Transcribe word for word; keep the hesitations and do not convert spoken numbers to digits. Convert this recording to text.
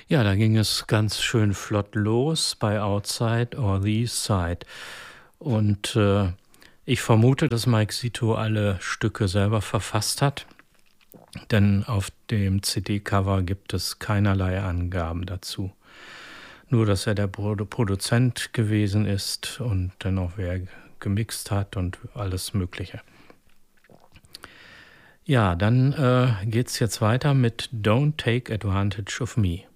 Ja, da ging es ganz schön flott los bei Outside or the East Side. Und äh, ich vermute, dass Mike Zito alle Stücke selber verfasst hat, denn auf dem C D-Cover gibt es keinerlei Angaben dazu. Nur, dass er der Produ- Produzent gewesen ist und dann auch wer gemixt hat und alles Mögliche. Ja, dann äh, geht's jetzt weiter mit Don't Take Advantage of Me.